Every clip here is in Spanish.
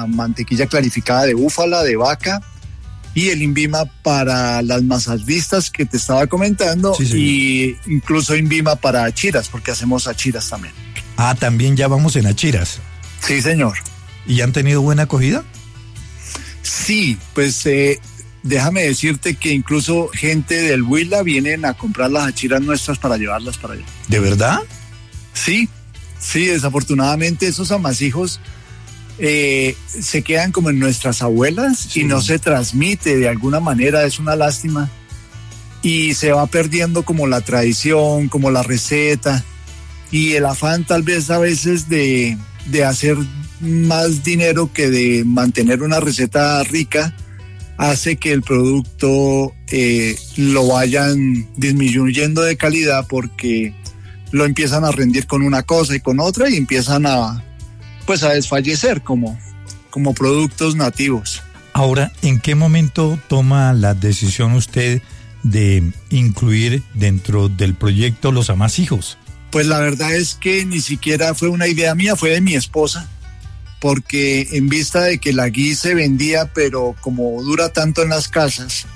la mantequilla clarificada de búfala, de vaca, y el Invima para las masas listas que te estaba comentando, sí, y incluso Invima para achiras, porque hacemos achiras también. Ah, también ya vamos en achiras. Sí, señor. ¿Y han tenido buena acogida? Sí, pues déjame decirte que incluso gente del Huila vienen a comprar las achiras nuestras para llevarlas para allá. ¿De verdad? Sí, desafortunadamente esos amasijos se quedan como en nuestras abuelas, sí, y no se transmite de alguna manera, es una lástima, y se va perdiendo como la tradición, como la receta, y el afán tal vez a veces de hacer más dinero que de mantener una receta rica hace que el producto lo vayan disminuyendo de calidad, porque lo empiezan a rendir con una cosa y con otra y empiezan a desfallecer como productos nativos. Ahora, ¿en qué momento toma la decisión usted de incluir dentro del proyecto los amasijos? Pues la verdad es que ni siquiera fue una idea mía, fue de mi esposa, porque en vista de que la gui se vendía, pero como dura tanto en las casas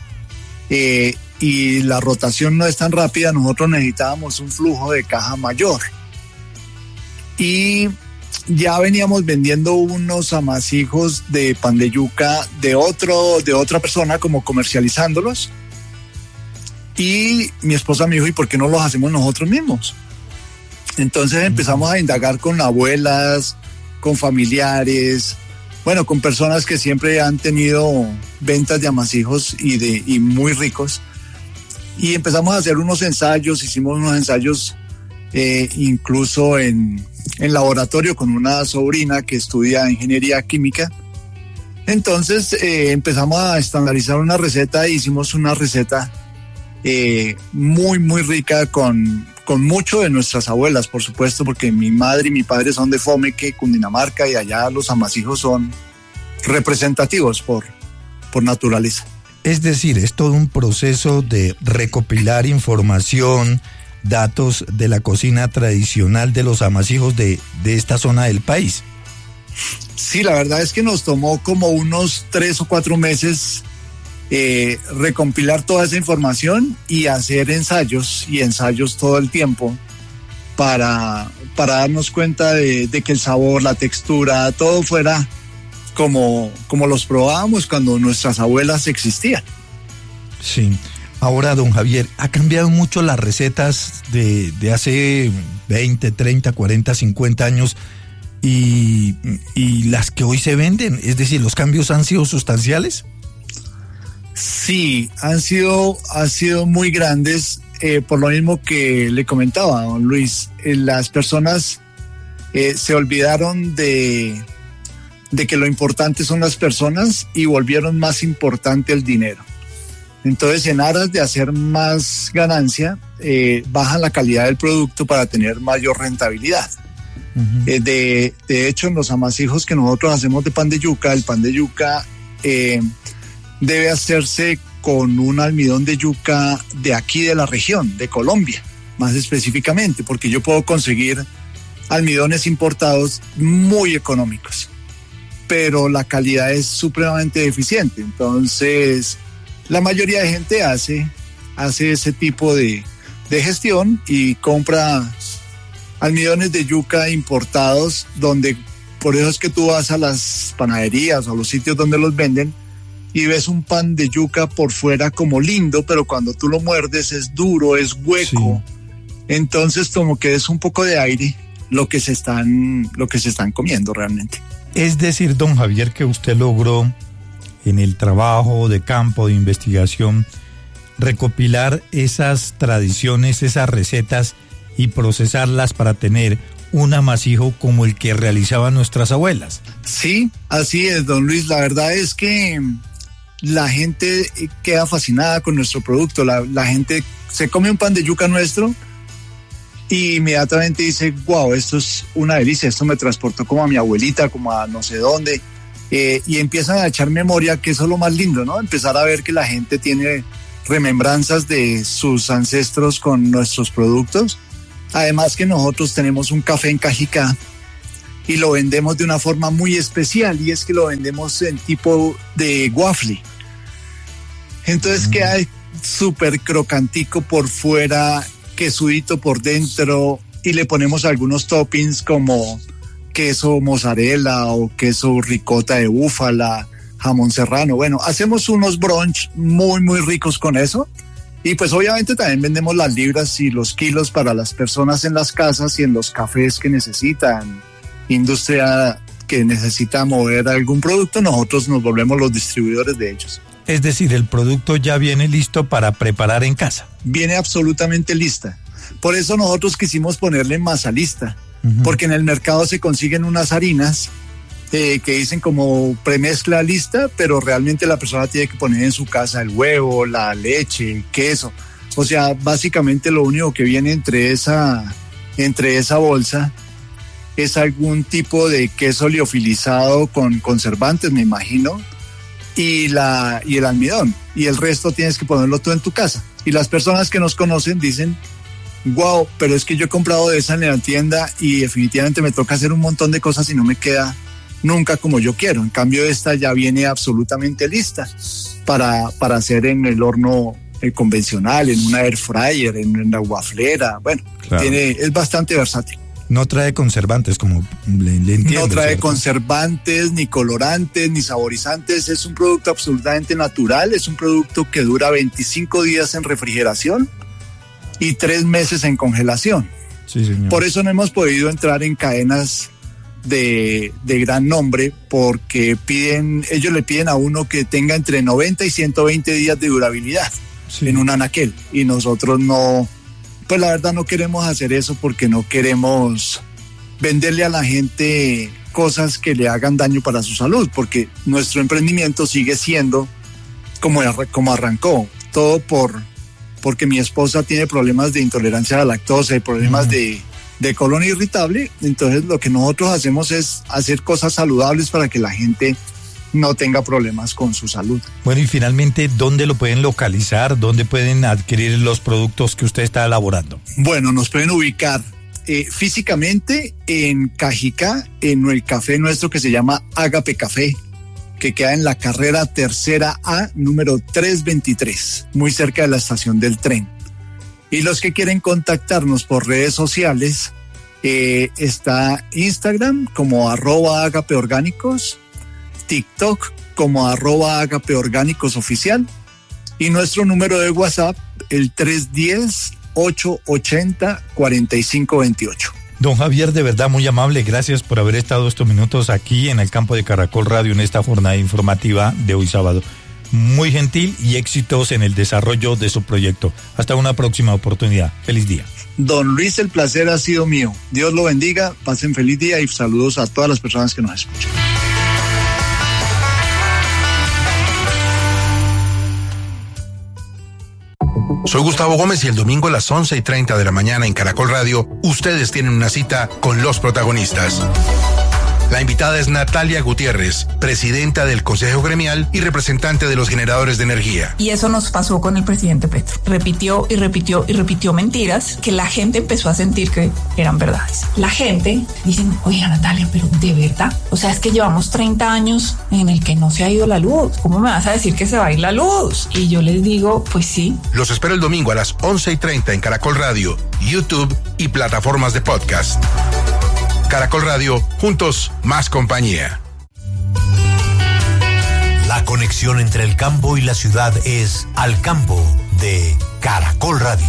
y la rotación no es tan rápida, nosotros necesitábamos un flujo de caja mayor. Y ya veníamos vendiendo unos amasijos de pan de yuca de otra persona, como comercializándolos. Y mi esposa me dijo, ¿y por qué no los hacemos nosotros mismos? Entonces empezamos a indagar con abuelas, con familiares, bueno, con personas que siempre han tenido ventas de amasijos y muy ricos. Y empezamos a hacer unos ensayos, hicimos unos ensayos incluso en laboratorio con una sobrina que estudia ingeniería química. Entonces empezamos a estandarizar una receta e hicimos una receta muy, muy rica con mucho de nuestras abuelas, por supuesto, porque mi madre y mi padre son de Fomeque, Cundinamarca, y allá los amasijos son representativos por naturaleza. Es decir, es todo un proceso de recopilar información, datos de la cocina tradicional de los amasijos de esta zona del país. Sí, la verdad es que nos tomó como unos 3 o 4 meses recompilar toda esa información y hacer ensayos todo el tiempo para darnos cuenta de que el sabor, la textura, todo fuera como los probábamos cuando nuestras abuelas existían. Sí. Ahora, don Javier, ha cambiado mucho las recetas de hace 20, 30, 40, 50 años y las que hoy se venden. Es decir, ¿los cambios han sido sustanciales? Sí, han sido muy grandes, por lo mismo que le comentaba, don Luis. Las personas se olvidaron de que lo importante son las personas y volvieron más importante el dinero. Entonces, en aras de hacer más ganancia, bajan la calidad del producto para tener mayor rentabilidad. Uh-huh. De hecho, en los amasijos que nosotros hacemos de pan de yuca, el pan de yuca debe hacerse con un almidón de yuca de aquí de la región, de Colombia, más específicamente, porque yo puedo conseguir almidones importados muy económicos, pero la calidad es supremamente deficiente. Entonces, la mayoría de gente hace ese tipo de gestión y compra almidones de yuca importados, donde por eso es que tú vas a las panaderías o a los sitios donde los venden y ves un pan de yuca por fuera como lindo, pero cuando tú lo muerdes es duro, es hueco. Sí. Entonces como que es un poco de aire lo que se están comiendo realmente. Es decir, don Javier, que usted logró en el trabajo de campo, de investigación, recopilar esas tradiciones, esas recetas y procesarlas para tener un amasijo como el que realizaban nuestras abuelas. Sí, así es, don Luis. La verdad es que la gente queda fascinada con nuestro producto. La gente se come un pan de yuca nuestro y inmediatamente dice, wow, esto es una delicia, esto me transportó como a mi abuelita, como a no sé dónde. Y empiezan a echar memoria, que eso es lo más lindo, ¿no? Empezar a ver que la gente tiene remembranzas de sus ancestros con nuestros productos. Además que nosotros tenemos un café en Cajicá y lo vendemos de una forma muy especial, y es que lo vendemos en tipo de waffle. Entonces queda súper crocantico por fuera, quesudito por dentro, y le ponemos algunos toppings como queso mozzarella o queso ricota de búfala, jamón serrano. Bueno, hacemos unos brunch muy, muy ricos con eso. Y pues obviamente también vendemos las libras y los kilos para las personas en las casas y en los cafés que necesitan, industria que necesita mover algún producto, nosotros nos volvemos los distribuidores de ellos. Es decir, el producto ya viene listo para preparar en casa. Viene absolutamente lista. Por eso nosotros quisimos ponerle masa lista, porque en el mercado se consiguen unas harinas que dicen como premezcla lista, pero realmente la persona tiene que poner en su casa el huevo, la leche, el queso. O sea, básicamente lo único que viene entre esa bolsa es algún tipo de queso liofilizado con conservantes, me imagino, y el almidón. Y el resto tienes que ponerlo todo en tu casa. Y las personas que nos conocen dicen, wow, pero es que yo he comprado de esa en la tienda y definitivamente me toca hacer un montón de cosas y no me queda nunca como yo quiero. En cambio, esta ya viene absolutamente lista para hacer en el horno convencional, en una air fryer, en la waflera. Bueno, claro. Es bastante versátil. No trae conservantes, como le entiendo. No trae, ¿cierto?, conservantes, ni colorantes, ni saborizantes. Es un producto absolutamente natural. Es un producto que dura 25 días en refrigeración y 3 meses en congelación. Sí, señor. Por eso no hemos podido entrar en cadenas de gran nombre, porque ellos le piden a uno que tenga entre 90 y 120 días de durabilidad en un anaquel, y nosotros no, pues la verdad no queremos hacer eso, porque no queremos venderle a la gente cosas que le hagan daño para su salud, porque nuestro emprendimiento sigue siendo como arrancó, todo porque mi esposa tiene problemas de intolerancia a la lactosa y problemas de colon irritable. Entonces lo que nosotros hacemos es hacer cosas saludables para que la gente no tenga problemas con su salud. Bueno, y finalmente, ¿dónde lo pueden localizar? ¿Dónde pueden adquirir los productos que usted está elaborando? Bueno, nos pueden ubicar físicamente en Cajicá, en el café nuestro que se llama Ágape Café, que queda en la carrera tercera A, número 323, muy cerca de la estación del tren. Y los que quieren contactarnos por redes sociales, está Instagram como @agapeorgánicos, TikTok como @agapeorgánicosoficial, y nuestro número de WhatsApp, el 310-880-4528. Don Javier, de verdad muy amable, gracias por haber estado estos minutos aquí en el campo de Caracol Radio en esta jornada informativa de hoy sábado. Muy gentil y éxitos en el desarrollo de su proyecto. Hasta una próxima oportunidad. Feliz día. Don Luis, el placer ha sido mío. Dios lo bendiga, pasen feliz día y saludos a todas las personas que nos escuchan. Soy Gustavo Gómez y el domingo a las 11:30 de la mañana en Caracol Radio, ustedes tienen una cita con los protagonistas. La invitada es Natalia Gutiérrez, presidenta del Consejo Gremial y representante de los generadores de energía. Y eso nos pasó con el presidente Petro. Repitió y repitió y repitió mentiras que la gente empezó a sentir que eran verdades. La gente dice, oye Natalia, pero ¿de verdad? O sea, es que llevamos 30 años en el que no se ha ido la luz. ¿Cómo me vas a decir que se va a ir la luz? Y yo les digo, pues sí. Los espero el domingo a las 11:30 en Caracol Radio, YouTube y plataformas de podcast. Caracol Radio, juntos, más compañía. La conexión entre el campo y la ciudad es Al Campo de Caracol Radio.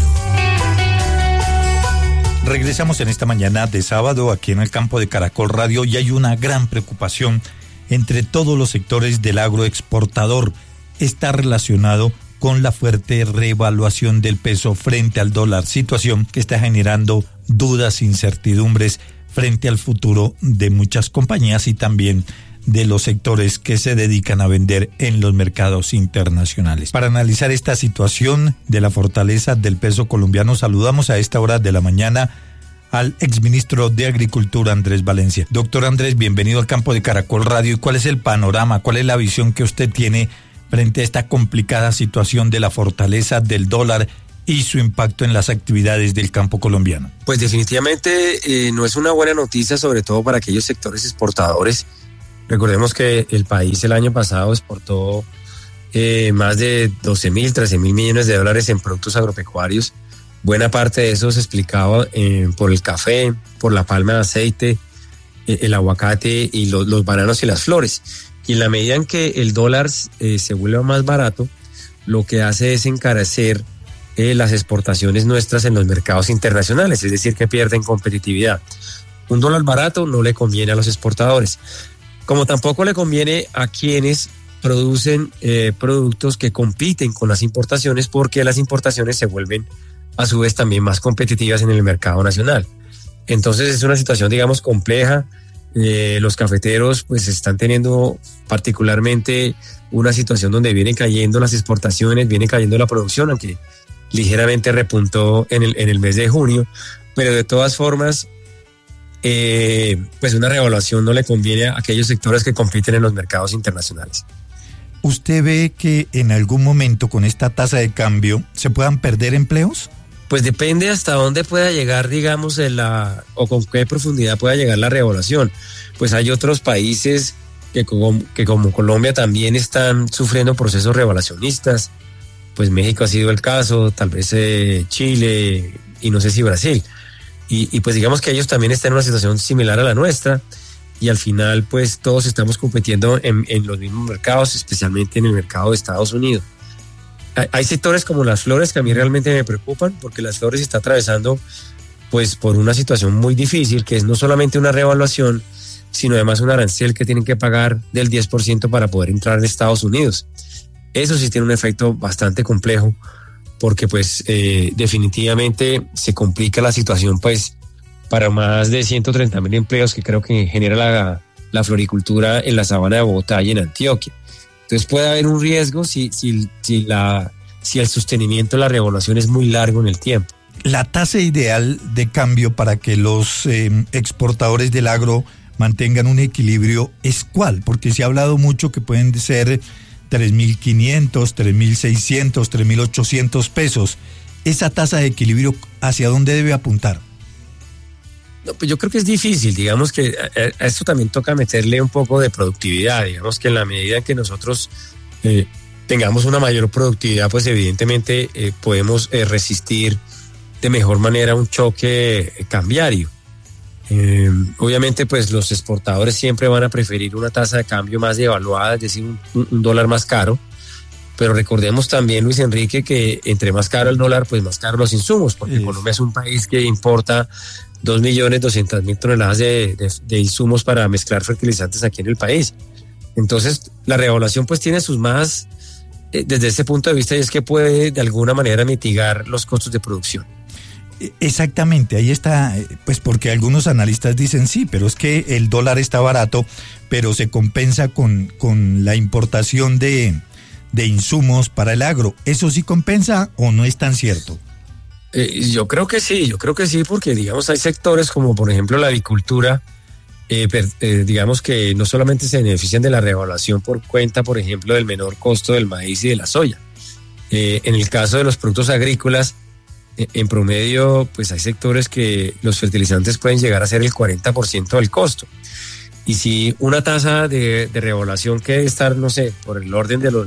Regresamos en esta mañana de sábado aquí en el campo de Caracol Radio, y hay una gran preocupación entre todos los sectores del agroexportador. Está relacionado con la fuerte revaluación del peso frente al dólar, situación que está generando dudas, incertidumbres frente al futuro de muchas compañías y también de los sectores que se dedican a vender en los mercados internacionales. Para analizar esta situación de la fortaleza del peso colombiano, saludamos a esta hora de la mañana al exministro de Agricultura, Andrés Valencia. Doctor Andrés, bienvenido al campo de Caracol Radio. ¿Y cuál es el panorama, cuál es la visión que usted tiene frente a esta complicada situación de la fortaleza del dólar y su impacto en las actividades del campo colombiano? Pues definitivamente no es una buena noticia, sobre todo para aquellos sectores exportadores. Recordemos que el país el año pasado exportó más de 12.000, 13.000 millones de dólares en productos agropecuarios. Buena parte de eso se explicaba por el café, por la palma de aceite, el aguacate y los bananos y las flores. Y en la medida en que el dólar se vuelva más barato, lo que hace es encarecer las exportaciones nuestras en los mercados internacionales, es decir, que pierden competitividad. Un dólar barato no le conviene a los exportadores, como tampoco le conviene a quienes producen productos que compiten con las importaciones, porque las importaciones se vuelven a su vez también más competitivas en el mercado nacional. Entonces es una situación, digamos, compleja. Los cafeteros pues están teniendo particularmente una situación donde vienen cayendo las exportaciones, viene cayendo la producción, aunque ligeramente repuntó en el mes de junio, pero de todas formas pues una reevaluación no le conviene a aquellos sectores que compiten en los mercados internacionales. ¿Usted ve que en algún momento con esta tasa de cambio se puedan perder empleos? Pues depende hasta dónde pueda llegar, digamos, o con qué profundidad pueda llegar la reevaluación. Pues hay otros países que como Colombia también están sufriendo procesos reevaluacionistas. Pues México ha sido el caso, tal vez Chile y no sé si Brasil. Y pues digamos que ellos también están en una situación similar a la nuestra. Y al final pues todos estamos compitiendo en los mismos mercados, especialmente en el mercado de Estados Unidos. Hay sectores como las flores que a mí realmente me preocupan, porque las flores está atravesando pues por una situación muy difícil, que es no solamente una reevaluación, sino además un arancel que tienen que pagar del 10% para poder entrar en Estados Unidos. Eso sí tiene un efecto bastante complejo, porque pues definitivamente se complica la situación pues para más de 130.000 empleos que creo que genera la floricultura en la sabana de Bogotá y en Antioquia. Entonces puede haber un riesgo si el sostenimiento de la reevaluación es muy largo en el tiempo. La tasa ideal de cambio para que los exportadores del agro mantengan un equilibrio es ¿cuál? Porque se ha hablado mucho que pueden ser 3.500, 3.600, 3.800 pesos. ¿Esa tasa de equilibrio hacia dónde debe apuntar? No, pues yo creo que es difícil, digamos que a esto también toca meterle un poco de productividad, digamos que en la medida en que nosotros tengamos una mayor productividad, pues evidentemente podemos resistir de mejor manera un choque cambiario. Obviamente pues los exportadores siempre van a preferir una tasa de cambio más devaluada, es decir, un dólar más caro, pero recordemos también, Luis Enrique, que entre más caro el dólar, pues más caro los insumos, porque Colombia es un país que importa 2.200.000 toneladas de insumos para mezclar fertilizantes aquí en el país. Entonces, la reevaluación pues tiene sus más, desde ese punto de vista, y es que puede de alguna manera mitigar los costos de producción. Exactamente, ahí está, pues porque algunos analistas dicen sí, pero es que el dólar está barato, pero se compensa con la importación de insumos para el agro. ¿Eso sí compensa o no es tan cierto? Yo creo que sí, porque digamos hay sectores como por ejemplo la avicultura, digamos que no solamente se benefician de la reevaluación por cuenta, por ejemplo, del menor costo del maíz y de la soya. En el caso de los productos agrícolas, en promedio, pues hay sectores que los fertilizantes pueden llegar a ser el 40% del costo. Y si una tasa de reevaluación que debe estar, no sé, por el orden del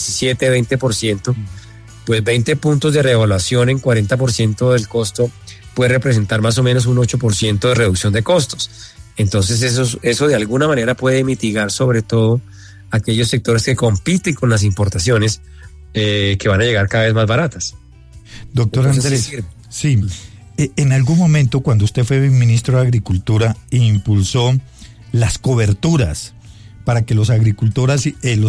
17-20%, pues 20 puntos de reevaluación en 40% del costo puede representar más o menos un 8% de reducción de costos. Entonces eso de alguna manera puede mitigar sobre todo aquellos sectores que compiten con las importaciones que van a llegar cada vez más baratas. Doctor Andrés, sí, en algún momento cuando usted fue ministro de Agricultura impulsó las coberturas para que los agricultores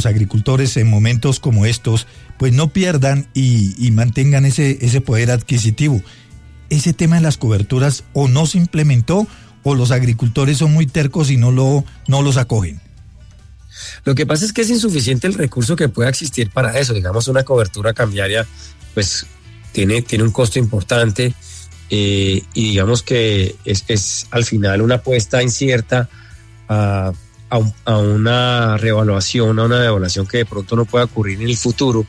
en momentos como estos pues no pierdan y mantengan ese poder adquisitivo. Ese tema de las coberturas o no se implementó o los agricultores son muy tercos y no los acogen. Lo que pasa es que es insuficiente el recurso que pueda existir para eso. Digamos, una cobertura cambiaria pues tiene un costo importante y digamos que es al final una apuesta incierta a una reevaluación, a una devaluación que de pronto no pueda ocurrir en el futuro.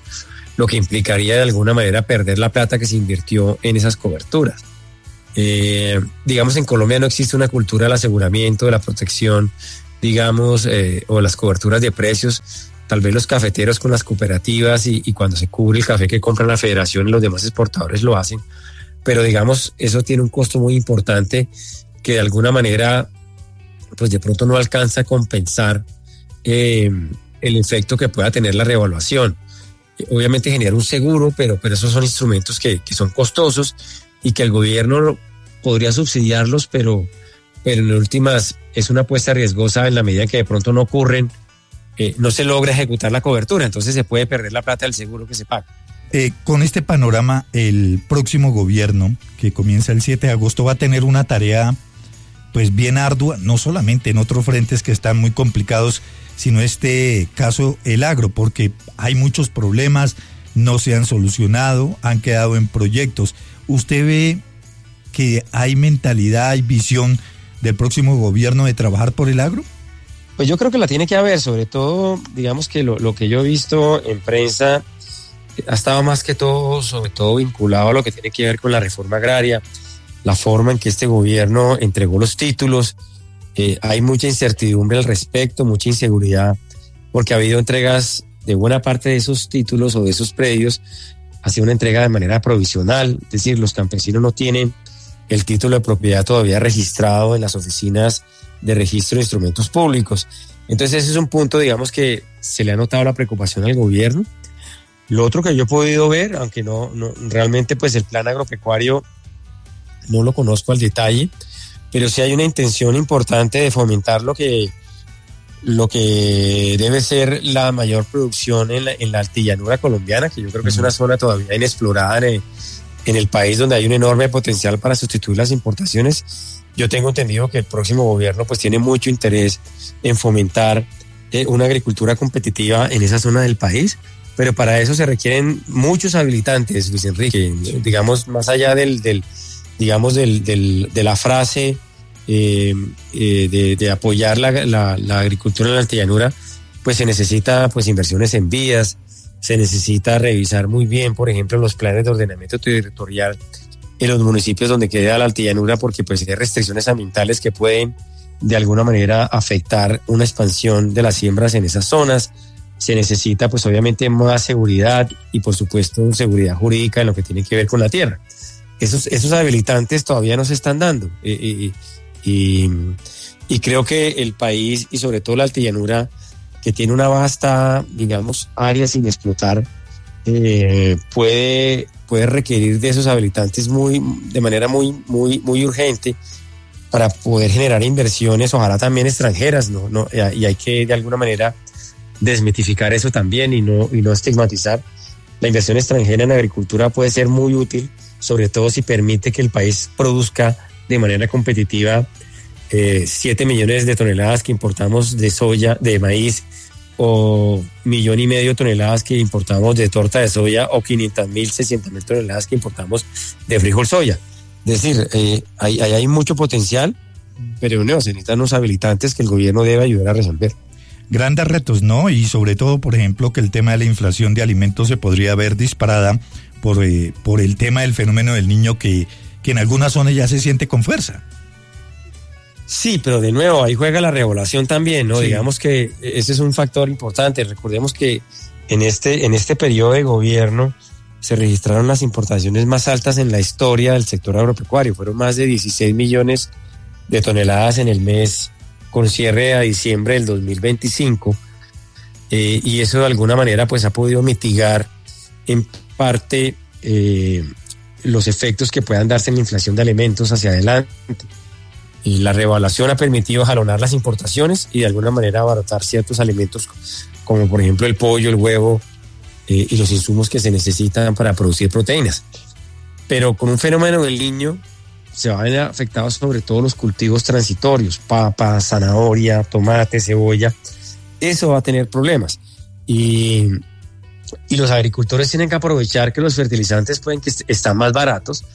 lo que implicaría de alguna manera perder la plata que se invirtió en esas coberturas. Digamos, en Colombia no existe una cultura del aseguramiento, de la protección, digamos, o las coberturas de precios. Tal vez los cafeteros con las cooperativas y cuando se cubre el café que compran la federación y los demás exportadores lo hacen, pero digamos, eso tiene un costo muy importante que de alguna manera, pues de pronto no alcanza a compensar el efecto que pueda tener la revaluación. Obviamente generar un seguro, pero esos son instrumentos que son costosos y que el gobierno podría subsidiarlos, pero en últimas es una apuesta riesgosa en la medida que de pronto no ocurren, no se logra ejecutar la cobertura, entonces se puede perder la plata del seguro que se paga. Con este panorama, el próximo gobierno, que comienza el 7 de agosto, va a tener una tarea pues bien ardua, no solamente en otros frentes que están muy complicados, sino este caso, el agro, porque hay muchos problemas, no se han solucionado, han quedado en proyectos. ¿Usted ve que hay mentalidad, hay visión del próximo gobierno de trabajar por el agro? Pues yo creo que la tiene que haber, sobre todo, digamos que lo que yo he visto en prensa ha estado más que todo, sobre todo vinculado a lo que tiene que ver con la reforma agraria, la forma en que este gobierno entregó los títulos. Hay mucha incertidumbre al respecto, mucha inseguridad, porque ha habido entregas de buena parte de esos títulos o de esos predios, ha sido una entrega de manera provisional, es decir, los campesinos no tienen el título de propiedad todavía registrado en las oficinas de registro de instrumentos públicos. Entonces ese es un punto, digamos, que se le ha notado la preocupación al gobierno. Lo otro que yo he podido ver, aunque no realmente pues el plan agropecuario no lo conozco al detalle, pero sí hay una intención importante de fomentar lo que debe ser la mayor producción en la altillanura colombiana, que yo creo que es una zona todavía inexplorada en el país, donde hay un enorme potencial para sustituir las importaciones. Yo tengo entendido que el próximo gobierno pues tiene mucho interés en fomentar una agricultura competitiva en esa zona del país, pero para eso se requieren muchos habilitantes, Luis Enrique, digamos, más allá de la frase de apoyar la agricultura en la altillanura, pues se necesita pues inversiones en vías, se necesita revisar muy bien, por ejemplo, los planes de ordenamiento territorial en los municipios donde queda la altillanura, porque pues hay restricciones ambientales que pueden de alguna manera afectar una expansión de las siembras en esas zonas. Se necesita pues obviamente más seguridad y por supuesto seguridad jurídica en lo que tiene que ver con la tierra. Esos habilitantes todavía no se están dando y creo que el país y sobre todo la altillanura, que tiene una vasta, digamos, área sin explotar, puede requerir de esos habilitantes de manera muy urgente para poder generar inversiones, ojalá también extranjeras, y hay que de alguna manera desmitificar eso también y no estigmatizar. La inversión extranjera en agricultura puede ser muy útil, sobre todo si permite que el país produzca de manera competitiva 7 millones de toneladas que importamos de soya, de maíz, o 1,5 millones de toneladas que importamos de torta de soya, o 500,000, 600,000 toneladas que importamos de frijol soya. Es decir, hay mucho potencial, pero no, se necesitan unos habilitantes que el gobierno debe ayudar a resolver. Grandes retos, ¿no? Y sobre todo, por ejemplo, que el tema de la inflación de alimentos se podría ver disparada por el tema del fenómeno del Niño que en algunas zonas ya se siente con fuerza. Sí, pero de nuevo, ahí juega la revaluación también, ¿no? Sí. Digamos que ese es un factor importante. Recordemos que en este periodo de gobierno se registraron las importaciones más altas en la historia del sector agropecuario. Fueron más de 16 millones de toneladas en el mes con cierre a diciembre del 2025. Y eso de alguna manera pues ha podido mitigar en parte los efectos que puedan darse en la inflación de alimentos hacia adelante. Y la revaluación ha permitido jalonar las importaciones y de alguna manera abaratar ciertos alimentos como por ejemplo el pollo, el huevo y los insumos que se necesitan para producir proteínas. Pero con un fenómeno del Niño se van a ver afectados sobre todo los cultivos transitorios, papa, zanahoria, tomate, cebolla. Eso va a tener problemas. Y los agricultores tienen que aprovechar que los fertilizantes están más baratos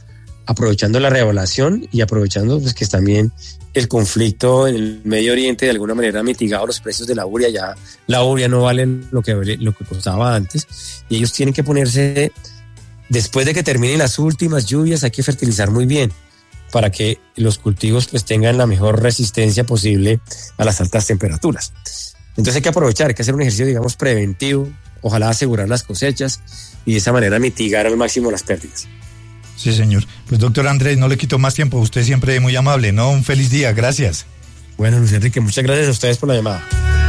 aprovechando la revaluación y aprovechando pues, que también el conflicto en el Medio Oriente de alguna manera ha mitigado los precios de la urea. Ya la urea no vale lo que costaba antes, y ellos tienen que ponerse, después de que terminen las últimas lluvias, hay que fertilizar muy bien para que los cultivos pues tengan la mejor resistencia posible a las altas temperaturas. Entonces hay que aprovechar, hay que hacer un ejercicio, digamos, preventivo, ojalá asegurar las cosechas y de esa manera mitigar al máximo las pérdidas. Sí, señor. Pues doctor Andrés, no le quito más tiempo, usted siempre muy amable, ¿no? Un feliz día, gracias. Bueno, Luis Enrique, muchas gracias a ustedes por la llamada.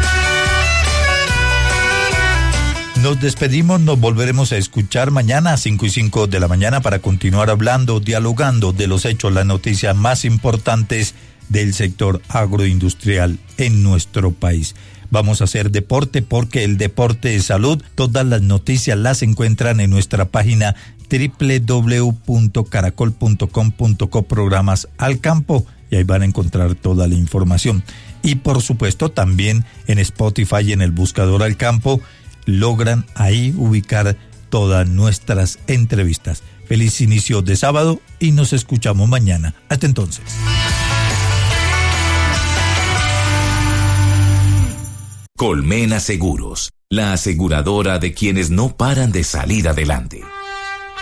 Nos despedimos, nos volveremos a escuchar mañana a 5:05 de la mañana para continuar hablando, dialogando de los hechos, las noticias más importantes del sector agroindustrial en nuestro país. Vamos a hacer deporte porque el deporte es salud. Todas las noticias las encuentran en nuestra página www.caracol.com.co programas al campo, y ahí van a encontrar toda la información. Y por supuesto también en Spotify y en el buscador al campo logran ahí ubicar todas nuestras entrevistas. Feliz inicio de sábado y nos escuchamos mañana. Hasta entonces. Colmena Seguros, la aseguradora de quienes no paran de salir adelante.